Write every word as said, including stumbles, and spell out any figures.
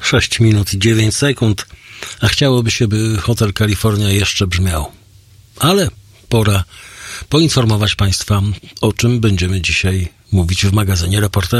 sześć minut i dziewięć sekund, a chciałoby się, by Hotel California jeszcze brzmiał. Ale pora poinformować Państwa, o czym będziemy dzisiaj mówić w magazynie Reporter.